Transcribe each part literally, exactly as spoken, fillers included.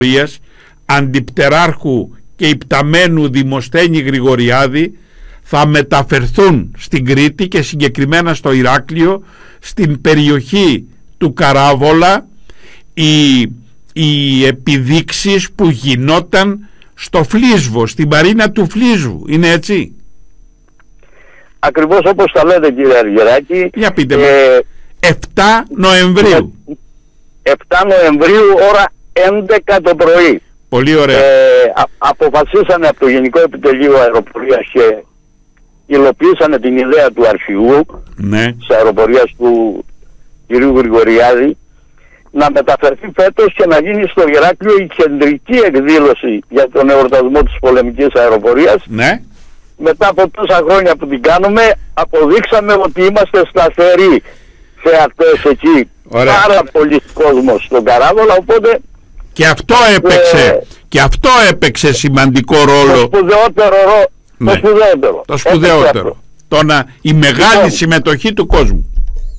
Αντιπτεράρχου και υπταμένου Δημοσθένη Γρηγοριάδη θα μεταφερθούν στην Κρήτη και συγκεκριμένα στο Ηράκλειο, στην περιοχή του Καράβολα, οι, οι επιδείξεις που γινόταν στο Φλίσβο, στην Μαρίνα του Φλίσβου. Είναι έτσι? Ακριβώς όπως τα λέτε, κύριε Αργυράκη. Για πείτε ε, με. επτά Νοεμβρίου. επτά Νοεμβρίου ώρα έντεκα το πρωί. Πολύ ωραία. Ε, α, αποφασίσανε από το Γενικό Επιτελείο Αεροπορίας και υλοποιήσανε την ιδέα του αρχηγού, ναι, της αεροπορίας του κυρίου Γρηγοριάδη, να μεταφερθεί φέτος και να γίνει στο Ηράκλειο η κεντρική εκδήλωση για τον εορτασμό της πολεμικής αεροπορίας. Ναι. Μετά από τόσα χρόνια που την κάνουμε, αποδείξαμε ότι είμαστε σταθεροί θεατές εκεί. Ωραία. Πάρα πολύ κόσμος στον Καράβολα, οπότε και αυτό έπαιξε, ε, και αυτό έπαιξε σημαντικό ρόλο. Το σπουδαιότερο, ναι, το σπουδαιότερο. Το σπουδαιότερο. Το να, η μεγάλη λοιπόν, συμμετοχή του κόσμου.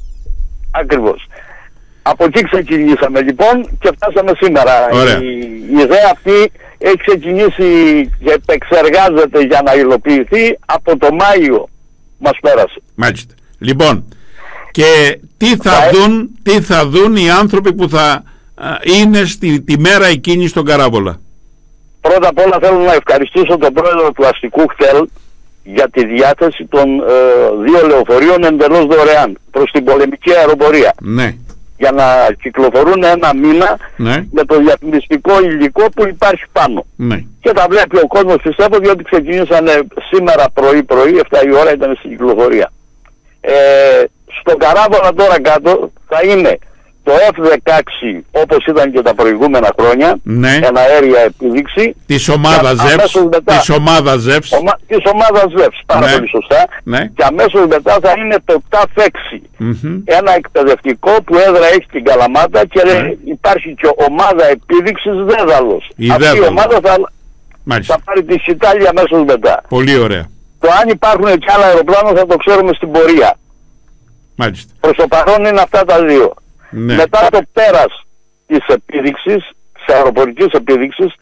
Ακριβώς. Από εκεί ξεκινήσαμε λοιπόν και φτάσαμε σήμερα. Η, η ιδέα αυτή έχει ξεκινήσει και επεξεργάζεται για να υλοποιηθεί από το Μάιο μας πέρασε. Μάλιστα. Λοιπόν, και τι θα, θα δουν, τι θα δουν οι άνθρωποι που θα α, είναι στη, τη μέρα εκείνη στον Καράβολα? Πρώτα απ' όλα θέλω να ευχαριστήσω τον πρόεδρο του αστικού ΧΤΕΛ για τη διάθεση των ε, δύο λεωφορείων εντελώς δωρεάν προς την πολεμική αεροπορία. Ναι. Για να κυκλοφορούν ένα μήνα, ναι, με το διαφημιστικό υλικό που υπάρχει πάνω. Ναι. Και τα βλέπει ο κόσμος, πιστεύω, διότι ξεκινήσανε σήμερα πρωί-πρωί, εφτά η ώρα ήταν στην κυκλοφορία. Ε, στον Καράβολα τώρα κάτω θα είναι το εφ δεκαέξι όπως ήταν και τα προηγούμενα χρόνια, ναι, ένα αέρια επίδειξη της ομάδας ΖΕΒΣ, της ομάδας ΖΕΒΣ, ομα, της ομάδας ΖΕΒΣ, πάρα ναι, πολύ σωστά, ναι, και αμέσως μετά θα είναι το ΤΑΦ έξι, mm-hmm, ένα εκπαιδευτικό που έδρα έχει την Καλαμάτα και ναι, υπάρχει και ομάδα επίδειξης Δέδαλος. Αυτή η ομάδα θα, θα πάρει τη σκητάλη αμέσως μετά. Πολύ ωραία. Το αν υπάρχουν και άλλα αεροπλάνα θα το ξέρουμε στην πορεία. Μάλιστα. Προς το παρόν είναι αυτά τα δύο. Ναι. Μετά το πέρας της επίδειξης, της αεροπορικής επίδειξης,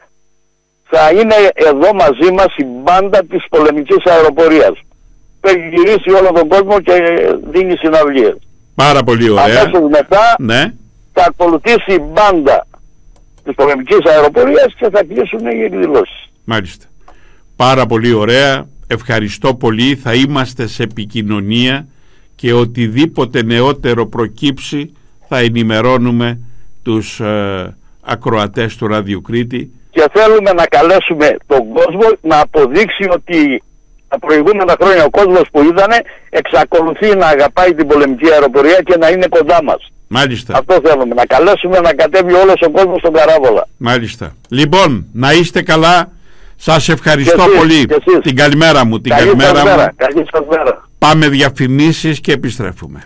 θα είναι εδώ μαζί μας η μπάντα της πολεμικής αεροπορίας. Που έχει γυρίσει όλο τον κόσμο και δίνει συναυλίες. Πάρα πολύ ωραία. Αμέσως μετά, ναι, θα ακολουθήσει η μπάντα της πολεμικής αεροπορίας και θα κλείσουν οι εκδηλώσεις. Μάλιστα. Πάρα πολύ ωραία. Ευχαριστώ πολύ. Θα είμαστε σε επικοινωνία και οτιδήποτε νεότερο προκύψει θα ενημερώνουμε τους ε, ακροατές του Ραδιού Κρήτη. Και θέλουμε να καλέσουμε τον κόσμο να αποδείξει ότι τα προηγούμενα χρόνια ο κόσμος που είδανε εξακολουθεί να αγαπάει την πολεμική αεροπορία και να είναι κοντά μας. Μάλιστα. Αυτό θέλουμε, να καλέσουμε να κατέβει όλος ο κόσμος στον Καράβολα. Μάλιστα. Λοιπόν, να είστε καλά. Σας ευχαριστώ εσείς, πολύ. Την καλημέρα μου. Την καλή καλημέρα μέρα, μου. καλή σας μέρα. Πάμε διαφημίσεις και επιστρέφουμε.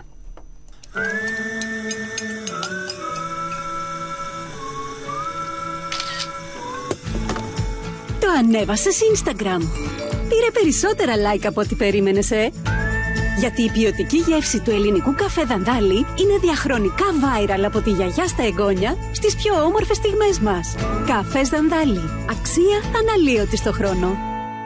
Το ανέβασες Instagram. Πήρε περισσότερα like από ό,τι περίμενες, ε? Γιατί η ποιοτική γεύση του ελληνικού καφέ Δανδάλη είναι διαχρονικά viral από τη γιαγιά στα εγγόνια στις πιο όμορφες στιγμές μας. Καφές Δανδάλη. Αξία αναλύωτη στο χρόνο.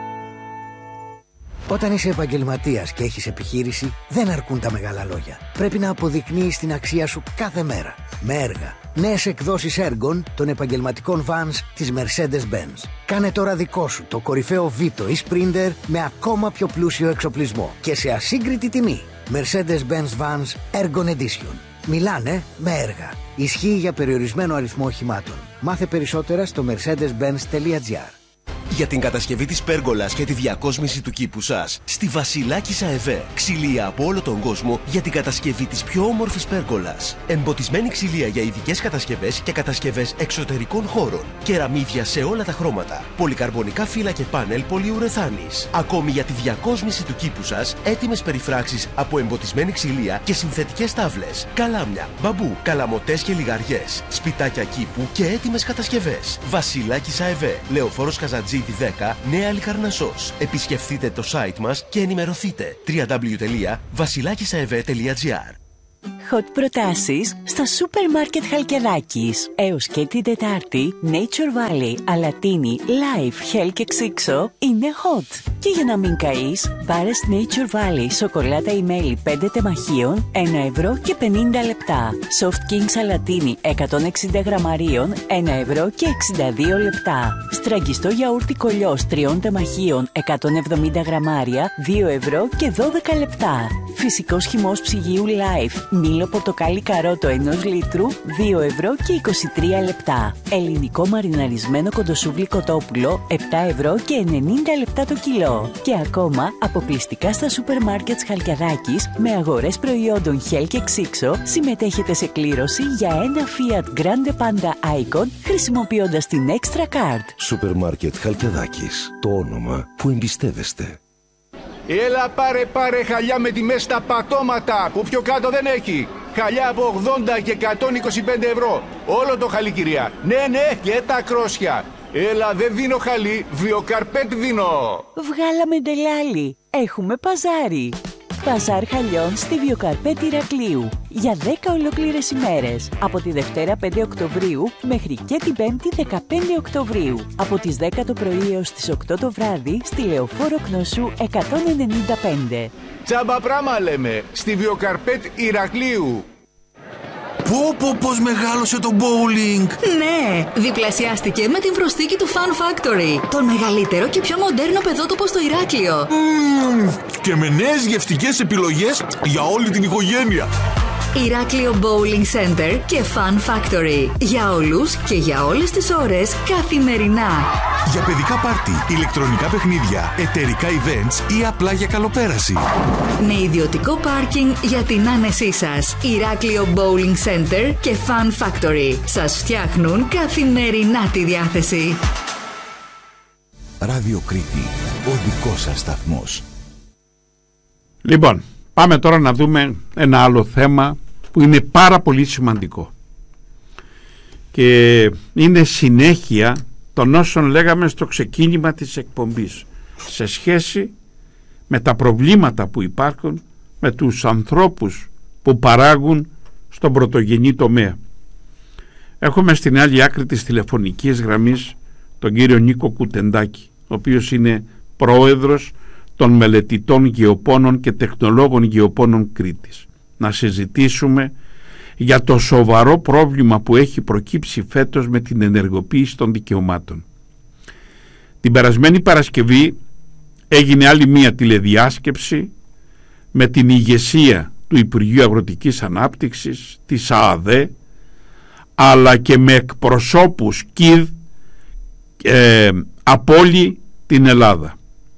Όταν είσαι επαγγελματίας και έχεις επιχείρηση, δεν αρκούν τα μεγάλα λόγια. Πρέπει να αποδεικνύεις την αξία σου κάθε μέρα. Με έργα. Νέες εκδόσεις έργων των επαγγελματικών vans της Mercedes-Benz. Κάνε τώρα δικό σου το κορυφαίο Vito ή Sprinter με ακόμα πιο πλούσιο εξοπλισμό και σε ασύγκριτη τιμή. Mercedes-Benz Vans Ergon Edition. Μιλάνε με έργα. Ισχύει για περιορισμένο αριθμό οχημάτων. Μάθε περισσότερα στο mercedes benz τελεία gr. Για την κατασκευή της πέργολας και τη διακόσμηση του κήπου σας, στη Βασιλάκης ΑΕΒΕ. Ξυλία από όλο τον κόσμο για την κατασκευή της πιο όμορφης πέργολας. Εμποτισμένη ξυλία για ειδικές κατασκευές και κατασκευές εξωτερικών χώρων. Κεραμίδια σε όλα τα χρώματα. Πολυκαρμπονικά φύλλα και πάνελ πολυουρεθάνης. Ακόμη για τη διακόσμηση του κήπου σας, έτοιμες περιφράξεις από εμποτισμένη ξυλία και συνθετικές τάβλες. Καλάμια, μπαμπού, καλαμοτές και λιγαριές. Σπιτάκια κήπου και έτοιμες κατασκευές. Βασιλάκης ΑΕΒΕ. Λεωφόρος Καζατζή δέκα, Νέα Λικαρνασσός. Επισκεφτείτε το site μας και ενημερωθείτε. double-u double-u double-u τελεία βασιλάκης αεβέ τελεία gr. hot προτάσεις στο σούπερ μάρκετ Χαλκιδάκης. Έως και την Τετάρτη, Nature Valley, Αλατίνη, Life, Hell και Ξύξο είναι hot. Και για να μην καείς, πάρε Nature Valley σοκολάτα ή μέλι πέντε τεμαχίων, ένα ευρώ και πενήντα λεπτά. Soft King Αλατίνη εκατόν εξήντα γραμμαρίων, ένα ευρώ και εξήντα δύο λεπτά. Στραγγιστό γιαούρτι κολλιός τριών τεμαχίων, εκατόν εβδομήντα γραμμάρια, δύο ευρώ και δώδεκα λεπτά. Φυσικός χυμός ψυγείου Life, μήλο πορτοκάλι καρότο ενός λίτρου, δύο ευρώ και είκοσι τρία λεπτά. Ελληνικό μαριναρισμένο κοντοσούβλι κοτόπουλο, επτά ευρώ και ενενήντα λεπτά το κιλό. Και ακόμα αποκλειστικά στα σούπερ μάρκετ Χαλκιαδάκης με αγορές προϊόντων Hell και Ξύξο συμμετέχετε σε κλήρωση για ένα Fiat Grande Panda Icon χρησιμοποιώντας την Extra Card. Σούπερ μάρκετ Χαλκιαδάκης. Το όνομα που εμπιστεύεστε. Έλα πάρε πάρε χαλιά με τιμές στα πατώματα που πιο κάτω δεν έχει. Χαλιά από ογδόντα και εκατόν είκοσι πέντε ευρώ. Όλο το χαλί, κυρία. Ναι, ναι, και τα κρόσια. Έλα, δεν δίνω χαλί, βιοκαρπέτ δίνω. Βγάλαμε ντελάλι. Έχουμε παζάρι. Παζάρ χαλιών στη Βιοκαρπέτ Ηρακλείου για δέκα ολόκληρες ημέρες. Από τη Δευτέρα πέντε Οκτωβρίου μέχρι και την Πέμπτη δεκαπέντε Οκτωβρίου. Από τις δέκα το πρωί έως τις οκτώ το βράδυ στη Λεωφόρο Κνωσού εκατόν ενενήντα πέντε. Τσάμπα πράμα λέμε, στη Βιοκαρπέτ Ηρακλείου. Πω πω πως μεγάλωσε το bowling! Ναι, διπλασιάστηκε με την προσθήκη του Fun Factory. Το μεγαλύτερο και πιο μοντέρνο παιδότοπο στο Ηράκλειο. Mm, και με νέες γευστικές επιλογές για όλη την οικογένεια. Ηράκλειο Bowling Center και Fun Factory. Για όλους και για όλες τις ώρες, καθημερινά. Για παιδικά πάρτι, ηλεκτρονικά παιχνίδια, εταιρικά events ή απλά για καλοπέραση. Με ιδιωτικό πάρκινγκ για την άνεσή σας. Ηράκλειο Bowling Center και Fun Factory. Σας φτιάχνουν καθημερινά τη διάθεση. Ράδιο Κρήτη, ο δικός σας σταθμός. Λοιπόν, πάμε τώρα να δούμε ένα άλλο θέμα που είναι πάρα πολύ σημαντικό και είναι συνέχεια των όσων λέγαμε στο ξεκίνημα της εκπομπής σε σχέση με τα προβλήματα που υπάρχουν με τους ανθρώπους που παράγουν στον πρωτογενή τομέα. Έχουμε στην άλλη άκρη της τηλεφωνικής γραμμής τον κύριο Νίκο Κουτεντάκη, ο οποίος είναι πρόεδρος των μελετητών γεωπόνων και τεχνολόγων γεωπόνων Κρήτης, να συζητήσουμε για το σοβαρό πρόβλημα που έχει προκύψει φέτος με την ενεργοποίηση των δικαιωμάτων. Την περασμένη Παρασκευή έγινε άλλη μία τηλεδιάσκεψη με την ηγεσία του Υπουργείου Αγροτικής Ανάπτυξης, της ΑΑΔΕ, αλλά και με εκπροσώπους ΚΙΔ ε, από όλη την Ελλάδα.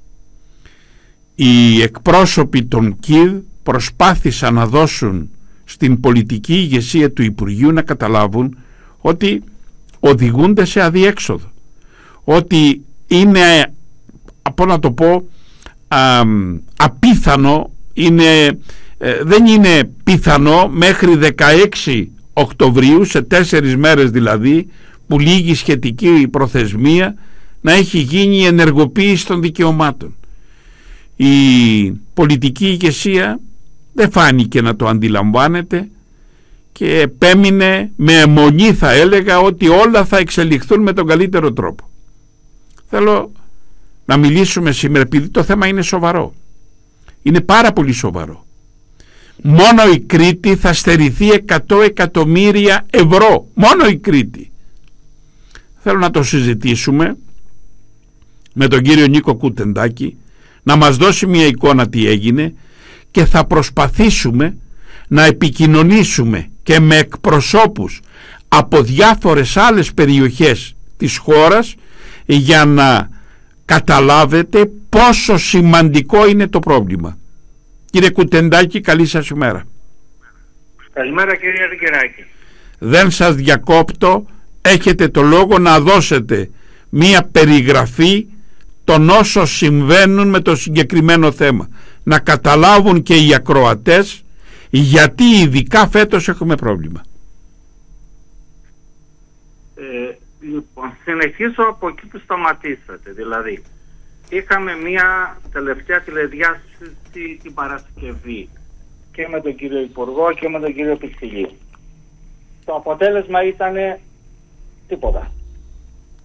Οι εκπρόσωποι των ΚΙΔ προσπάθησαν να δώσουν στην πολιτική ηγεσία του Υπουργείου να καταλάβουν ότι οδηγούνται σε αδιέξοδο, ότι είναι, από να το πω, α, απίθανο, είναι, ε, δεν είναι πιθανό μέχρι δεκαέξι Οκτωβρίου, σε τέσσερις μέρες δηλαδή, που λήγει σχετική προθεσμία, να έχει γίνει η ενεργοποίηση των δικαιωμάτων. Η πολιτική ηγεσία δεν φάνηκε να το αντιλαμβάνεται και επέμεινε με αιμονή, θα έλεγα, ότι όλα θα εξελιχθούν με τον καλύτερο τρόπο. Θέλω να μιλήσουμε σήμερα, επειδή το θέμα είναι σοβαρό, είναι πάρα πολύ σοβαρό. Μόνο η Κρήτη θα στερηθεί εκατό εκατομμύρια ευρώ, μόνο η Κρήτη. Θέλω να το συζητήσουμε με τον κύριο Νίκο Κουτεντάκη, να μας δώσει μια εικόνα τι έγινε, και θα προσπαθήσουμε να επικοινωνήσουμε και με εκπροσώπους από διάφορες άλλες περιοχές της χώρας για να καταλάβετε πόσο σημαντικό είναι το πρόβλημα. Κύριε Κουτεντάκη, καλή σας ημέρα. Καλημέρα κύριε Αρκεράκη. Δεν σας διακόπτω, έχετε το λόγο να δώσετε μία περιγραφή των όσων συμβαίνουν με το συγκεκριμένο θέμα, να καταλάβουν και οι ακροατές γιατί ειδικά φέτος έχουμε πρόβλημα. Ε, λοιπόν, συνεχίσω από εκεί που σταματήσατε. Δηλαδή, είχαμε μια τελευταία τηλεδιάσκεψη την Παρασκευή. και με τον κύριο Υπουργό και με τον κύριο Πιστηλή. Το αποτέλεσμα ήταν τίποτα.